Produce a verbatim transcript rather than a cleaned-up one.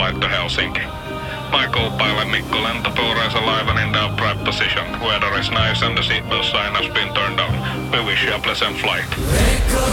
flight to Helsinki. My co-pilot Mikko Lentotuura is alive and in the upright position. Weather is nice and the seatbelt sign has been turned on. We wish you a pleasant flight.